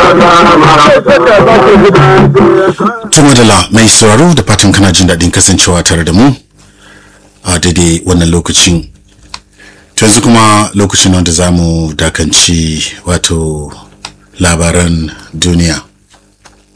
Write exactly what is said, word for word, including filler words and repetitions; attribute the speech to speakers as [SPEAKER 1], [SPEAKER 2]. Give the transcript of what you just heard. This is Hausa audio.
[SPEAKER 1] Tumadala mai sauraro da fatan kana jin daɗin kasancewa tare da mu a daidai wannan lokacin. Yanzu kuma lokacin wanda za mu dakanci wato labaran duniya.